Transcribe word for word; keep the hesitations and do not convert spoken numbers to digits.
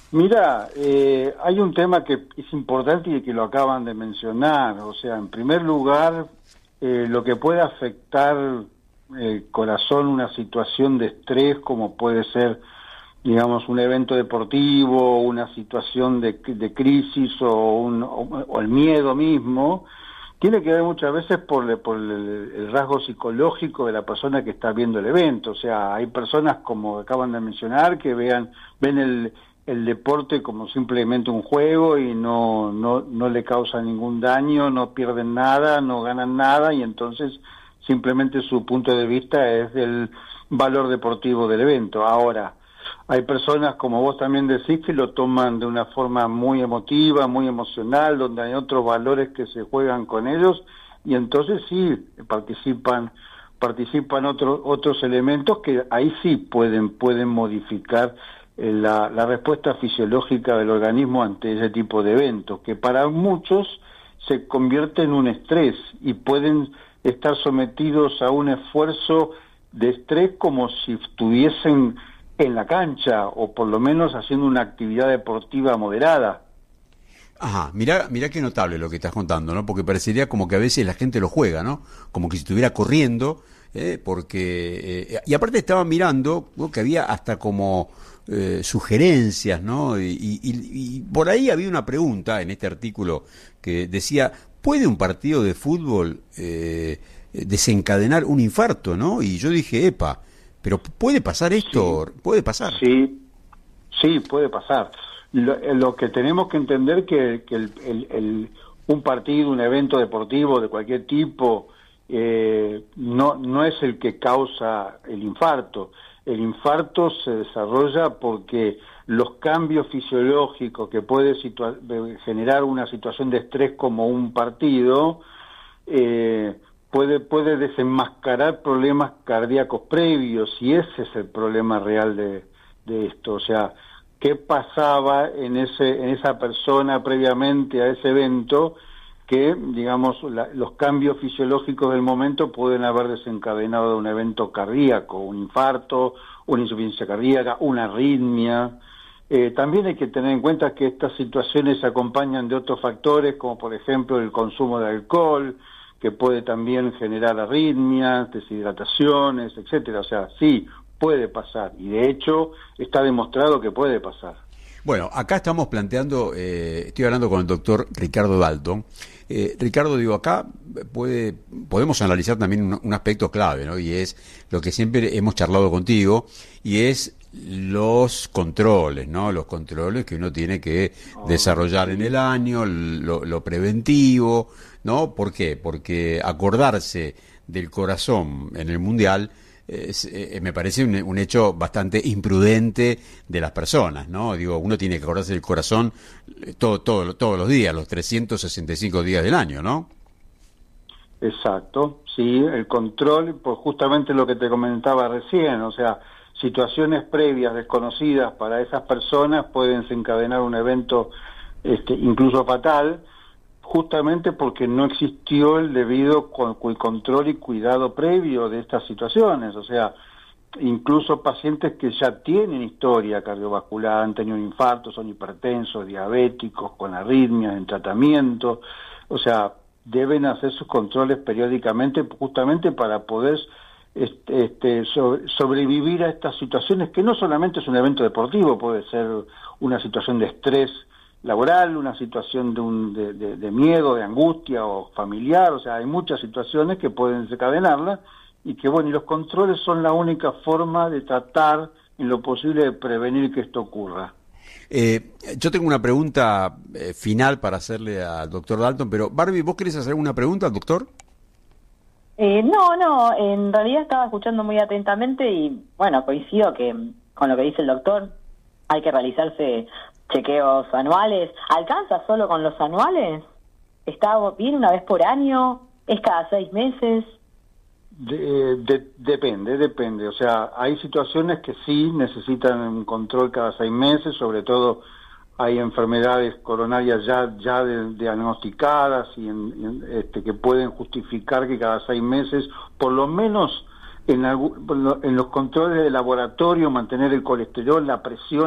Mira, eh, hay un tema que es importante y que lo acaban de mencionar. O sea, en primer lugar, eh, lo que puede afectar el corazón, una situación de estrés, como puede ser, digamos, un evento deportivo, una situación de, de crisis o, un, o, o el miedo mismo, tiene que ver muchas veces por, el, por el, el rasgo psicológico de la persona que está viendo el evento. O sea, hay personas, como acaban de mencionar, que vean ven el, el deporte como simplemente un juego y no, no, no le causa ningún daño, no pierden nada, no ganan nada, y entonces simplemente su punto de vista es del valor deportivo del evento. Ahora, hay personas, como vos también decís, que lo toman de una forma muy emotiva, muy emocional, donde hay otros valores que se juegan con ellos, y entonces sí participan participan otros otros elementos que ahí sí pueden pueden modificar eh, la, la respuesta fisiológica del organismo ante ese tipo de eventos, que para muchos se convierte en un estrés y pueden estar sometidos a un esfuerzo de estrés como si estuviesen en la cancha, o por lo menos haciendo una actividad deportiva moderada. Ajá, mirá, mirá qué notable lo que estás contando, ¿no? Porque parecería como que a veces la gente lo juega, ¿no? Como que si estuviera corriendo, ¿eh? Porque... Eh, y aparte estaba mirando, ¿no?, que había hasta como eh, sugerencias, ¿no? Y, y, y por ahí había una pregunta en este artículo que decía, ¿puede un partido de fútbol eh, desencadenar un infarto, ¿no? Y yo dije, epa, pero ¿puede pasar esto? Sí, ¿Puede pasar? sí, sí, puede pasar. Lo, lo que tenemos que entender que, que el, el, el, un partido, un evento deportivo de cualquier tipo, eh, no, no es el que causa el infarto. El infarto se desarrolla porque los cambios fisiológicos que puede situa- generar una situación de estrés como un partido, eh, puede puede desenmascarar problemas cardíacos previos, y ese es el problema real de, de esto. O sea, qué pasaba en ese en esa persona previamente a ese evento, que, digamos, la, los cambios fisiológicos del momento pueden haber desencadenado un evento cardíaco, un infarto, una insuficiencia cardíaca, una arritmia. Eh, también hay que tener en cuenta que estas situaciones se acompañan de otros factores, como por ejemplo el consumo de alcohol, que puede también generar arritmias, deshidrataciones, etcétera. O sea, sí, puede pasar, y de hecho está demostrado que puede pasar. Bueno, acá estamos planteando, eh, estoy hablando con el doctor Ricardo Dalton. Eh, Ricardo, digo, acá puede, podemos analizar también un, un aspecto clave, ¿no? Y es lo que siempre hemos charlado contigo, y es los controles, ¿no? Los controles que uno tiene que Oh, desarrollar sí. en el año, lo, lo preventivo, ¿no? ¿Por qué? Porque acordarse del corazón en el Mundial es, eh, me parece un, un hecho bastante imprudente de las personas, ¿no? Digo, uno tiene que acordarse del corazón todo, todo, todos los días, los trescientos sesenta y cinco días del año, ¿no? Exacto, sí, el control, pues justamente lo que te comentaba recién, o sea, situaciones previas desconocidas para esas personas pueden desencadenar un evento este, incluso fatal, justamente porque no existió el debido con, control y cuidado previo de estas situaciones. O sea, incluso pacientes que ya tienen historia cardiovascular, han tenido un infarto, son hipertensos, diabéticos, con arritmias, en tratamiento, o sea, deben hacer sus controles periódicamente justamente para poder este, este, so, sobrevivir a estas situaciones, que no solamente es un evento deportivo, puede ser una situación de estrés laboral, una situación de, un, de, de, de miedo, de angustia o familiar. O sea, hay muchas situaciones que pueden desencadenarla, y que, bueno, y los controles son la única forma de tratar en lo posible de prevenir que esto ocurra. Eh, yo tengo una pregunta eh, final para hacerle al doctor Dalton, pero Barbie, ¿vos querés hacer alguna pregunta al doctor? Eh, no, no, en realidad estaba escuchando muy atentamente y, bueno, coincido que con lo que dice el doctor, hay que realizarse chequeos anuales. ¿Alcanza solo con los anuales? ¿Está bien una vez por año? ¿Es cada seis meses? De, de, depende, depende. O sea, hay situaciones que sí necesitan un control cada seis meses, sobre todo hay enfermedades coronarias ya ya de, diagnosticadas y en, en, este, que pueden justificar que cada seis meses, por lo menos en, algún, en los controles de laboratorio, mantener el colesterol, la presión